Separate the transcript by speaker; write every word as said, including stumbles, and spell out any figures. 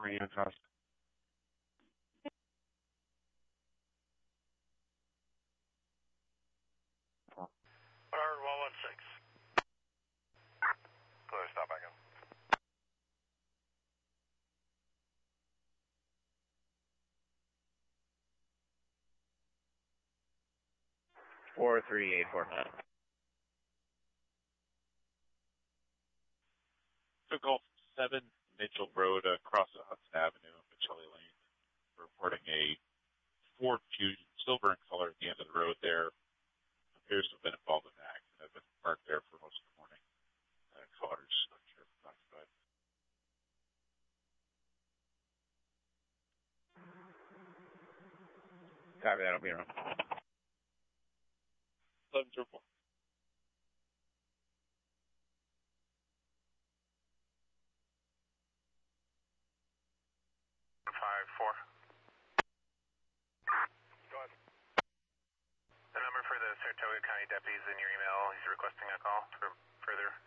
Speaker 1: twenty on cost.
Speaker 2: R one one six. Clear, stop back in.
Speaker 3: four three eight four.
Speaker 4: So Golf seven, Mitchell Road, across Hudson Avenue, Mitchell Lane. We're reporting a Ford Fusion, silver in color at the end of the road there. Appears to have been involved in an accident. I've been parked there for most of the morning. Uh, cars, not sure if it's occupied.
Speaker 3: Copy, that'll be around.
Speaker 4: eleven zero four.
Speaker 2: Five four. Go ahead. The number for the Saratoga County deputies in your email. He's requesting a call for further